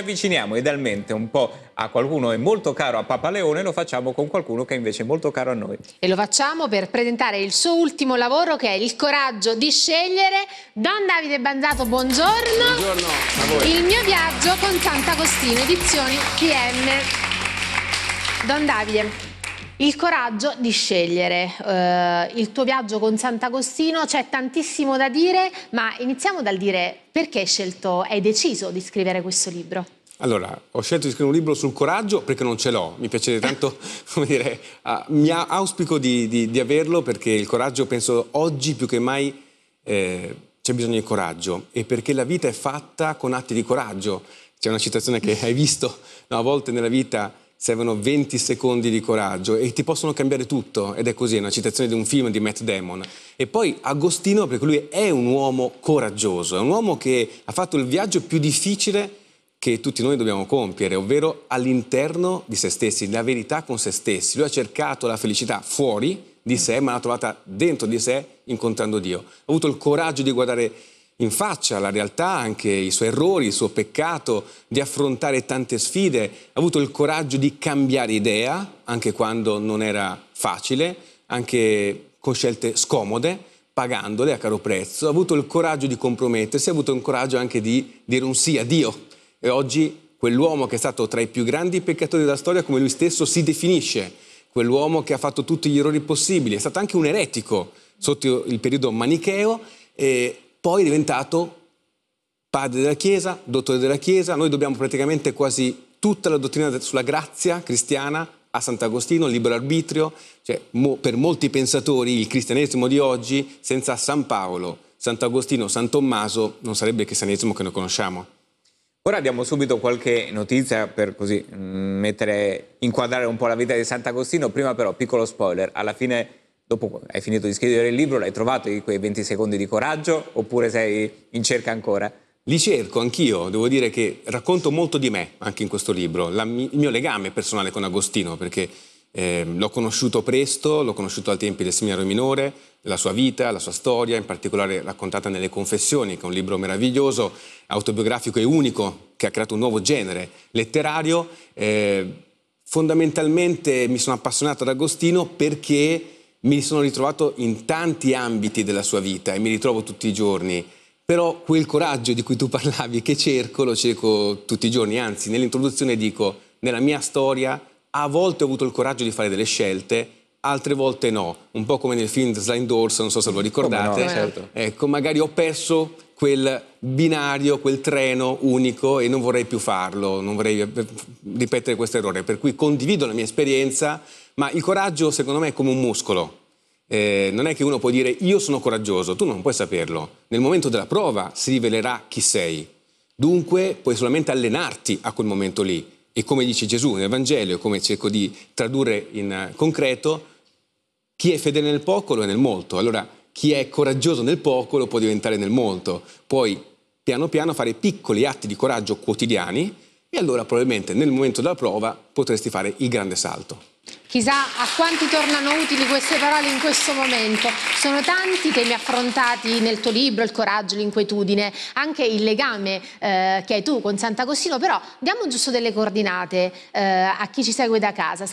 avviciniamo idealmente un po' a qualcuno che è molto caro a Papa Leone, lo facciamo con qualcuno che invece è molto caro a noi. E lo facciamo per presentare il suo ultimo lavoro, che è Il coraggio di scegliere. Don Davide Banzato, buongiorno. Buongiorno a voi. Il mio viaggio con Sant'Agostino, edizioni PM. Don Davide, il coraggio di scegliere, il tuo viaggio con Sant'Agostino, c'è tantissimo da dire, ma iniziamo dal dire perché hai deciso di scrivere questo libro? Allora, ho scelto di scrivere un libro sul coraggio perché non ce l'ho, mi piacerebbe tanto, come dire, mi auspico di averlo, perché il coraggio, penso, oggi più che mai c'è bisogno di coraggio, e perché la vita è fatta con atti di coraggio. C'è una citazione che hai visto, no, a volte nella vita servono 20 secondi di coraggio e ti possono cambiare tutto, ed è così, è una citazione di un film di Matt Damon. E poi Agostino, perché lui è un uomo coraggioso, è un uomo che ha fatto il viaggio più difficile che tutti noi dobbiamo compiere, ovvero all'interno di se stessi, la verità con se stessi. Lui ha cercato la felicità fuori di sé, ma l'ha trovata dentro di sé incontrando Dio. Ha avuto il coraggio di guardare in faccia la realtà, anche i suoi errori, il suo peccato, di affrontare tante sfide. Ha avuto il coraggio di cambiare idea, anche quando non era facile, anche con scelte scomode, pagandole a caro prezzo. Ha avuto il coraggio di compromettersi, ha avuto il coraggio anche di dire un sì a Dio. E oggi quell'uomo che è stato tra i più grandi peccatori della storia, come lui stesso si definisce, quell'uomo che ha fatto tutti gli errori possibili, è stato anche un eretico sotto il periodo manicheo, e poi è diventato padre della Chiesa, dottore della Chiesa. Noi dobbiamo praticamente quasi tutta la dottrina sulla grazia cristiana a Sant'Agostino, il libero arbitrio. Cioè, per molti pensatori il cristianesimo di oggi, senza San Paolo, Sant'Agostino, San Tommaso, non sarebbe il cristianesimo che noi conosciamo. Ora diamo subito qualche notizia per così inquadrare un po' la vita di Sant'Agostino. Prima però, piccolo spoiler, alla fine, dopo hai finito di scrivere il libro, l'hai trovato quei 20 secondi di coraggio oppure sei in cerca ancora? Li cerco anch'io, devo dire che racconto molto di me anche in questo libro, il mio legame personale con Agostino, perché l'ho conosciuto presto, l'ho conosciuto ai tempi del Seminario Minore, la sua vita, la sua storia, in particolare raccontata nelle Confessioni, che è un libro meraviglioso, autobiografico e unico, che ha creato un nuovo genere letterario. Fondamentalmente mi sono appassionato ad Agostino perché mi sono ritrovato in tanti ambiti della sua vita e mi ritrovo tutti i giorni. Però quel coraggio di cui tu parlavi, che lo cerco tutti i giorni, anzi nell'introduzione dico, nella mia storia a volte ho avuto il coraggio di fare delle scelte, altre volte no, un po' come nel film Sliding Doors, non so se lo ricordate. No, certo. Ecco, magari ho perso quel binario, quel treno unico, e non vorrei più farlo, non vorrei ripetere questo errore, per cui condivido la mia esperienza, ma il coraggio secondo me è come un muscolo. Non è che uno può dire io sono coraggioso, tu non puoi saperlo. Nel momento della prova si rivelerà chi sei. Dunque puoi solamente allenarti a quel momento lì. E come dice Gesù nel Vangelo, e come cerco di tradurre in concreto, chi è fedele nel poco lo è nel molto. Allora chi è coraggioso nel poco lo può diventare nel molto. Poi piano piano fare piccoli atti di coraggio quotidiani, e allora probabilmente nel momento della prova potresti fare il grande salto. Chissà a quanti tornano utili queste parole in questo momento. Sono tanti temi affrontati nel tuo libro, il coraggio, l'inquietudine, anche il legame che hai tu con Sant'Agostino, però diamo giusto delle coordinate a chi ci segue da casa.